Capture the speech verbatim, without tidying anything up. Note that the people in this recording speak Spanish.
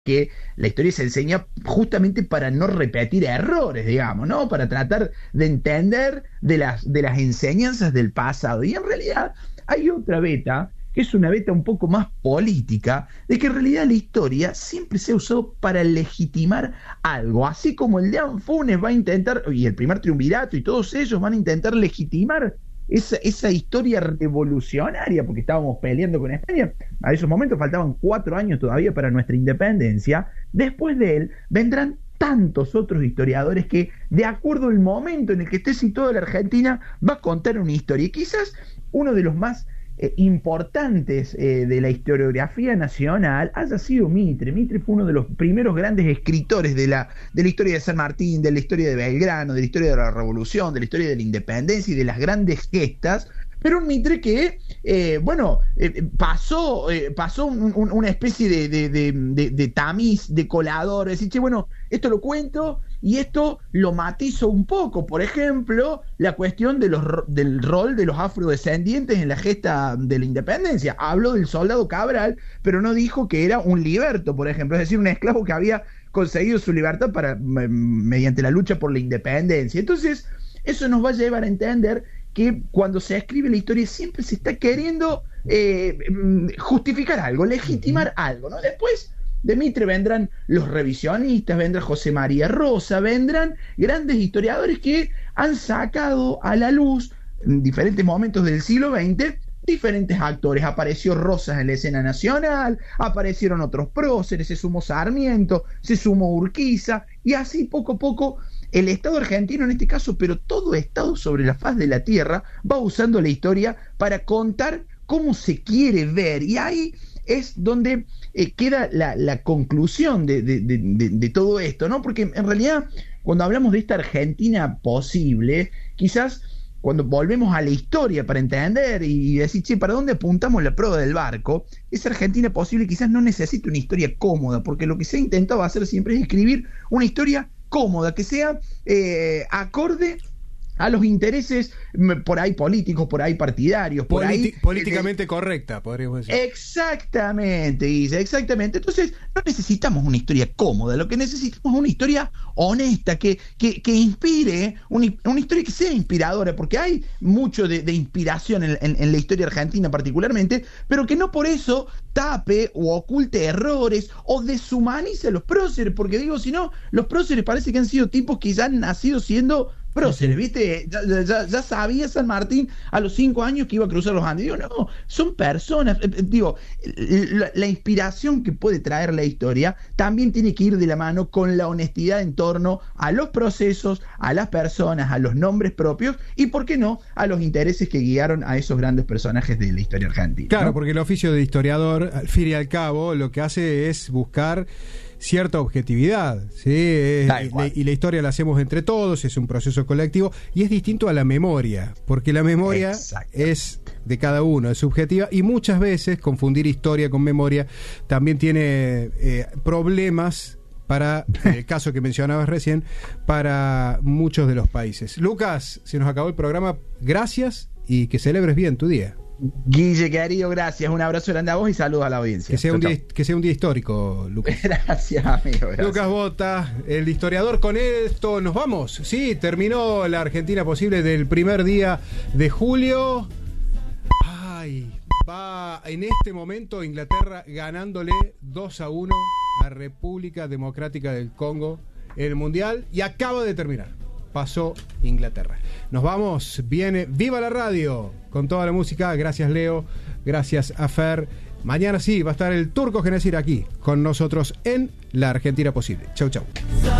que la historia se enseña justamente para no repetir errores, digamos, ¿no? Para tratar de entender de las, de las enseñanzas del pasado. Y en realidad hay otra beta, que es una beta un poco más política, de que en realidad la historia siempre se ha usado para legitimar algo, así como el Deán Funes va a intentar, y el primer triunvirato, y todos ellos van a intentar legitimar esa, esa historia revolucionaria, porque estábamos peleando con España. A esos momentos faltaban cuatro años todavía para nuestra independencia. Después de él vendrán tantos otros historiadores que, de acuerdo al momento en el que esté situada la Argentina, va a contar una historia. Y quizás uno de los más eh, importantes eh, de la historiografía nacional haya sido Mitre. Mitre fue uno de los primeros grandes escritores de la, de la historia de San Martín, de la historia de Belgrano, de la historia de la Revolución, de la historia de la Independencia y de las grandes gestas. Pero un Mitre que, eh, bueno, eh, pasó, eh, pasó un, un, una especie de, de, de, de, de tamiz, de colador, es decir, che, bueno, esto lo cuento y esto lo matizo un poco. Por ejemplo, la cuestión de los, del rol de los afrodescendientes en la gesta de la independencia. Habló del soldado Cabral, pero no dijo que era un liberto, por ejemplo, es decir, un esclavo que había conseguido su libertad para, mediante la lucha por la independencia. Entonces, eso nos va a llevar a entender que cuando se escribe la historia siempre se está queriendo eh, justificar algo, legitimar algo, ¿no? Después de Mitre vendrán los revisionistas, vendrá José María Rosa, vendrán grandes historiadores que han sacado a la luz en diferentes momentos del siglo veinte diferentes actores. Apareció Rosas en la escena nacional, aparecieron otros próceres, se sumó Sarmiento, se sumó Urquiza, y así poco a poco el Estado argentino en este caso, pero todo Estado sobre la faz de la tierra, va usando la historia para contar cómo se quiere ver. Y ahí es donde eh, queda la, la conclusión de, de, de, de, de todo esto, ¿no? Porque en realidad, cuando hablamos de esta Argentina posible, quizás cuando volvemos a la historia para entender y decir, che, ¿para dónde apuntamos la proa del barco? Esa Argentina posible quizás no necesita una historia cómoda, porque lo que se ha intentado hacer siempre es escribir una historia cómoda, que sea eh, acorde a los intereses por ahí políticos, por ahí partidarios, por Politi- ahí políticamente eh, correcta, podríamos decir. Exactamente, Isa, exactamente. Entonces, no necesitamos una historia cómoda, lo que necesitamos es una historia honesta, que, que, que inspire, una, una historia que sea inspiradora, porque hay mucho de, de inspiración en, en, en la historia argentina particularmente, pero que no por eso tape o oculte errores o deshumanice a los próceres, porque digo, si no, los próceres parece que han sido tipos que ya han nacido siendo próceres, ¿viste? Ya, ya, ya sabía San Martín a los cinco años que iba a cruzar los Andes. Digo, no, son personas. Eh, digo, la, la inspiración que puede traer la historia también tiene que ir de la mano con la honestidad en torno a los procesos, a las personas, a los nombres propios y, ¿por qué no?, a los intereses que guiaron a esos grandes personajes de la historia argentina. Claro, ¿no? Porque el oficio de historiador, al fin y al cabo, lo que hace es buscar cierta objetividad, ¿sí? Es, y, y la historia la hacemos entre todos, es un proceso colectivo y es distinto a la memoria, porque la memoria es de cada uno, es subjetiva y muchas veces confundir historia con memoria también tiene eh, problemas para, en el caso que mencionabas recién, para muchos de los países. Lucas, se nos acabó el programa, gracias y que celebres bien tu día. Guille, querido, gracias. Un abrazo grande a vos y saludos a la audiencia. Que sea, un chau, día, chau. que sea un día histórico, Lucas. Gracias, amigo. Gracias. Lucas Bota, el historiador. Con esto nos vamos. Sí, terminó la Argentina posible del primer día de julio. Ay, va en este momento Inglaterra ganándole dos a uno a República Democrática del Congo en el Mundial y acaba de terminar. Pasó Inglaterra. Nos vamos, viene Viva la Radio con toda la música. Gracias, Leo. Gracias a Fer. Mañana sí va a estar el Turco Genesir aquí con nosotros en La Argentina Posible. Chau, chau.